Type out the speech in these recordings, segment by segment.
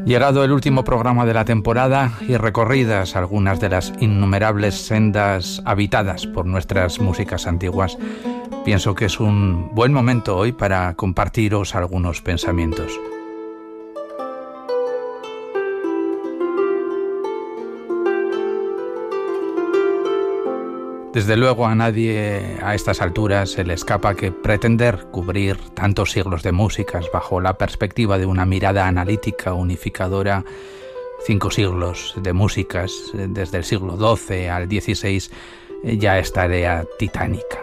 Llegado el último programa de la temporada y recorridas algunas de las innumerables sendas habitadas por nuestras músicas antiguas, pienso que es un buen momento hoy para compartiros algunos pensamientos. Desde luego a nadie a estas alturas se le escapa que pretender cubrir tantos siglos de músicas bajo la perspectiva de una mirada analítica unificadora, 5 siglos de músicas desde el siglo XII al XVI, ya es tarea titánica.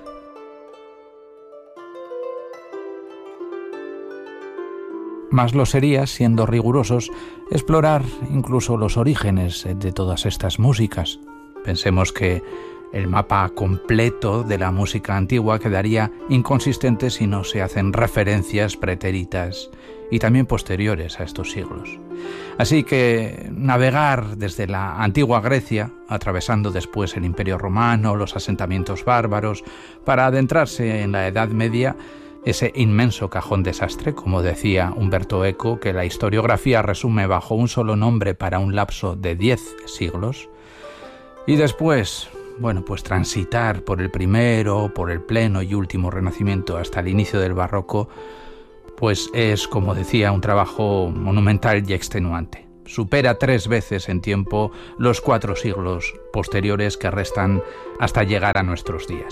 Más lo sería, siendo rigurosos, explorar incluso los orígenes de todas estas músicas. Pensemos que el mapa completo de la música antigua quedaría inconsistente si no se hacen referencias pretéritas y también posteriores a estos siglos. Así que navegar desde la antigua Grecia, atravesando después el Imperio Romano, los asentamientos bárbaros, para adentrarse en la Edad Media, ese inmenso cajón desastre, como decía Umberto Eco, que la historiografía resume bajo un solo nombre para un lapso de 10 siglos, y después, pues transitar por el primero, por el pleno y último Renacimiento hasta el inicio del Barroco, pues es, como decía, un trabajo monumental y extenuante. Supera 3 veces en tiempo los 4 siglos posteriores que restan hasta llegar a nuestros días.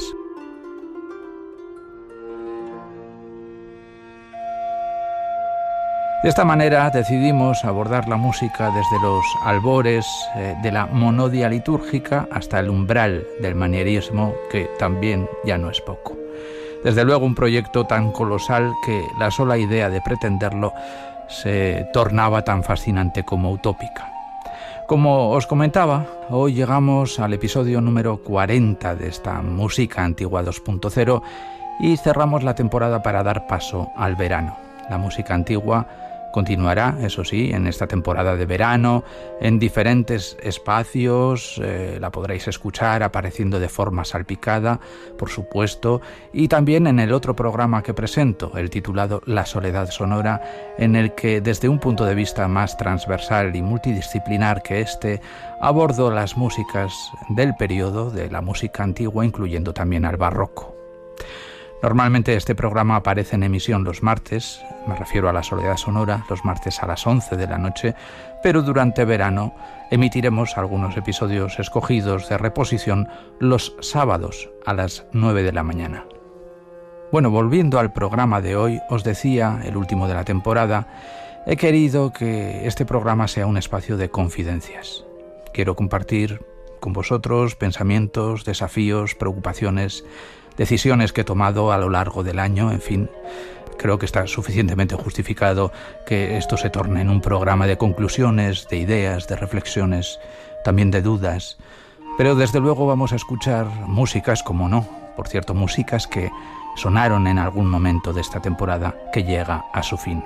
De esta manera decidimos abordar la música desde los albores de la monodia litúrgica hasta el umbral del manierismo, que también ya no es poco. Desde luego un proyecto tan colosal que la sola idea de pretenderlo se tornaba tan fascinante como utópica. Como os comentaba, hoy llegamos al episodio número 40 de esta Música Antigua 2.0 y cerramos la temporada para dar paso al verano. La música antigua continuará, eso sí, en esta temporada de verano, en diferentes espacios, la podréis escuchar apareciendo de forma salpicada, por supuesto, y también en el otro programa que presento, el titulado La Soledad Sonora, en el que desde un punto de vista más transversal y multidisciplinar que este, abordo las músicas del periodo de la música antigua, incluyendo también al barroco. Normalmente este programa aparece en emisión los martes, me refiero a La Soledad Sonora, los martes a las 11 de la noche, pero durante verano emitiremos algunos episodios escogidos de reposición los sábados a las 9 de la mañana. Bueno, volviendo al programa de hoy, os decía, el último de la temporada, he querido que este programa sea un espacio de confidencias. Quiero compartir con vosotros pensamientos, desafíos, preocupaciones, decisiones que he tomado a lo largo del año, en fin, creo que está suficientemente justificado que esto se torne en un programa de conclusiones, de ideas, de reflexiones, también de dudas, pero desde luego vamos a escuchar músicas, como no, por cierto, músicas que sonaron en algún momento de esta temporada que llega a su fin.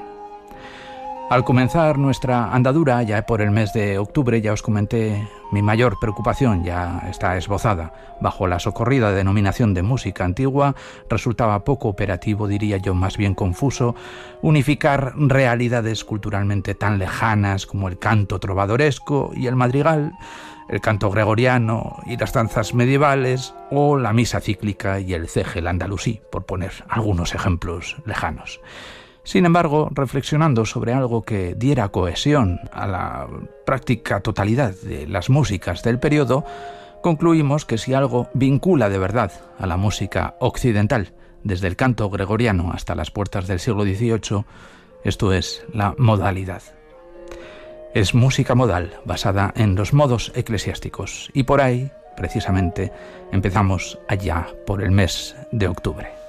Al comenzar nuestra andadura, ya por el mes de octubre, ya os comenté, mi mayor preocupación ya está esbozada. Bajo la socorrida denominación de música antigua, resultaba poco operativo, diría yo, más bien confuso, unificar realidades culturalmente tan lejanas como el canto trovadoresco y el madrigal, el canto gregoriano y las danzas medievales, o la misa cíclica y el cégel andalusí, por poner algunos ejemplos lejanos. Sin embargo, reflexionando sobre algo que diera cohesión a la práctica totalidad de las músicas del periodo, concluimos que si algo vincula de verdad a la música occidental, desde el canto gregoriano hasta las puertas del siglo XVIII, esto es la modalidad. Es música modal basada en los modos eclesiásticos y por ahí, precisamente, empezamos allá por el mes de octubre.